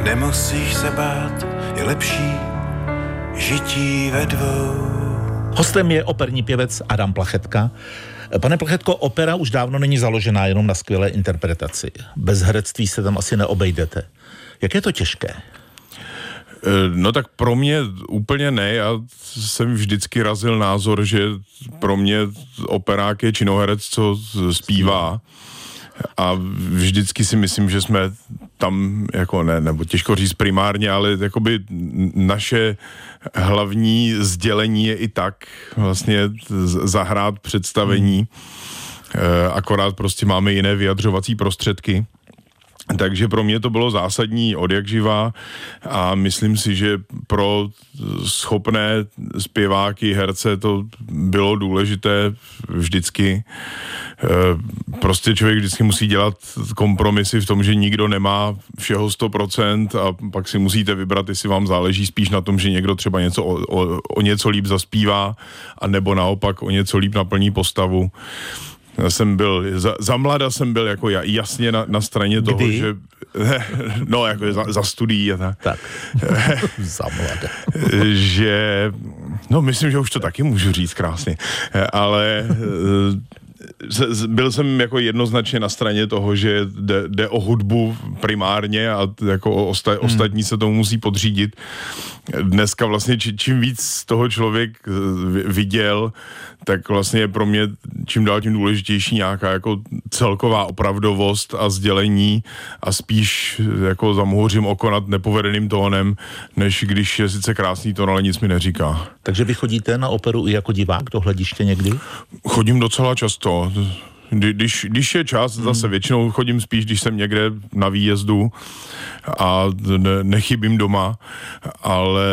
Nemusíš se bát, je lepší žití ve dvou. Hostem je operní pěvec Adam Plachetka. Pane Plachetko, opera už dávno není založená jenom na skvělé interpretaci. Bez herectví se tam asi neobejdete. Jak je to těžké? No tak pro mě úplně ne. Já jsem vždycky razil názor, že pro mě operák je činoherec, co zpívá. A vždycky si myslím, že jsme tam, jako ne, nebo těžko říct primárně, ale jakoby naše hlavní sdělení je i tak vlastně zahrát představení, akorát prostě máme jiné vyjadřovací prostředky. Takže pro mě to bylo zásadní odjakživa a myslím si, že pro schopné zpěváky, herce to bylo důležité vždycky. Prostě člověk vždycky musí dělat kompromisy v tom, že nikdo nemá všeho 100% a pak si musíte vybrat, jestli vám záleží spíš na tom, že někdo třeba něco o něco líp zaspívá, a nebo naopak o něco líp naplní postavu. Já jsem byl, za mlada jsem byl jako jasně na straně toho, že no jako za studií a tak. Za mlada. Že, no myslím, že už to taky můžu říct krásně, ale byl jsem jako jednoznačně na straně toho, že jde o hudbu primárně a jako ostatní se tomu musí podřídit. Dneska vlastně čím víc toho člověk viděl, tak vlastně je pro mě čím dál tím důležitější nějaká jako celková opravdovost a sdělení a spíš jako zamhouřím oko nad nepovedeným tónem, než když je sice krásný tón, ale nic mi neříká. Takže vy chodíte na operu i jako divák do hlediště někdy? Chodím docela často. Když je čas, zase většinou chodím spíš, když jsem někde na výjezdu a nechybím doma, ale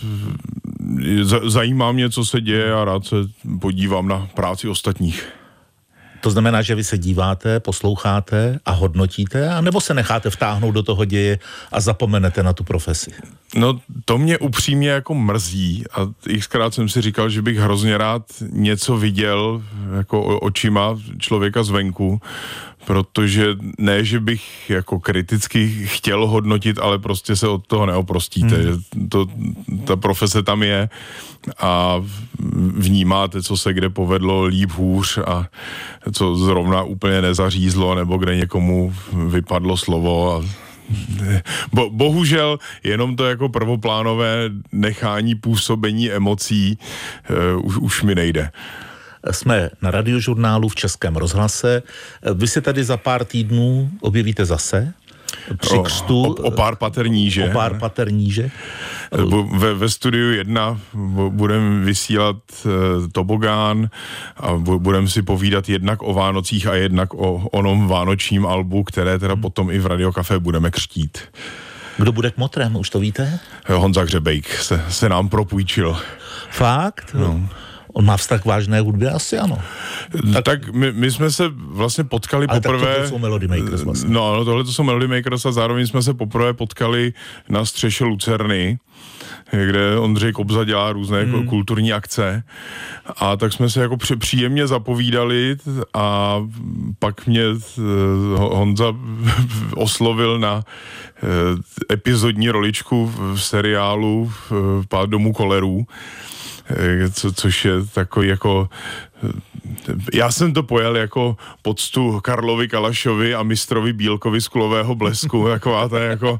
zajímá mě, co se děje a rád se podívám na práci ostatních. To znamená, že vy se díváte, posloucháte a hodnotíte, anebo se necháte vtáhnout do toho děje a zapomenete na tu profesi? No to mě upřímně jako mrzí a xkrát jsem si říkal, že bych hrozně rád něco viděl jako očima člověka zvenku, protože ne, že bych jako kriticky chtěl hodnotit, ale prostě se od toho neoprostíte. Ta profese tam je a vnímáte, co se kde povedlo líp hůř a co zrovna úplně nezařízlo, nebo kde někomu vypadlo slovo a bohužel jenom to jako prvoplánové nechání působení emocí už mi nejde. Jsme na Radiožurnálu v Českém rozhlase. Vy se tady za pár týdnů objevíte zase při křtu. O pár pater níže. O pár pater níže. Ve studiu 1 budeme vysílat Tobogán a budeme si povídat jednak o Vánocích a jednak o onom vánočním albu, které teda potom i v Radio Café budeme křtít. Kdo bude kmotrem, už to víte? Honza Hřebejk se nám propůjčil. Fakt? No. On má vztah k vážné hudbě? Asi ano. Tak my jsme se vlastně potkali ale poprvé... Ale to jsou Melody Makers vlastně. No, tohle to jsou Melody Makers a zároveň jsme se poprvé potkali na střeše Lucerny, kde Ondřej Kobza dělá různé kulturní akce a tak jsme se jako příjemně zapovídali a pak mě Honza oslovil na epizodní roličku v seriálu Pád domů kolerů, což je takový jako... Já jsem to pojal jako poctu Karlovi Kalašovi a mistrovi Bílkovi z Kulového blesku, taková ta jako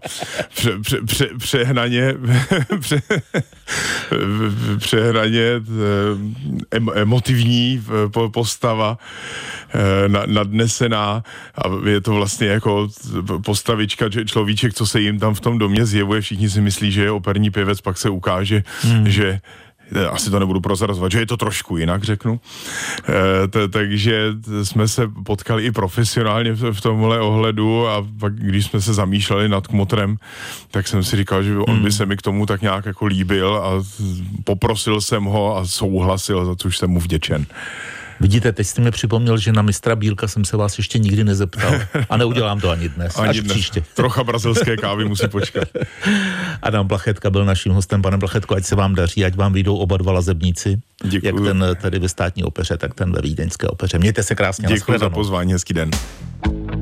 přehnaně emotivní postava, nadnesená a je to vlastně jako postavička, človíček, co se jim tam v tom domě zjevuje, všichni si myslí, že je operní pěvec, pak se ukáže, že asi to nebudu prozrazovat, že je to trošku jinak, řeknu. Takže jsme se potkali i profesionálně v tomhle ohledu a pak, když jsme se zamýšleli nad kmotrem, tak jsem si říkal, že on by se mi k tomu tak nějak jako líbil a poprosil jsem ho a souhlasil, za což jsem mu vděčen. Vidíte, teď jste mi připomněl, že na mistra Bílka jsem se vás ještě nikdy nezeptal. A neudělám to ani dnes, až příště. Trocha brazilské kávy musí počkat. Adam Plachetka byl naším hostem. Pane Plachetko, ať se vám daří, ať vám vyjdou oba dva lazebníci. Děkuju. Jak ten tady ve státní opeře, tak ten ve vídeňské opeře. Mějte se krásně. Děkuji za pozvání, hezký den.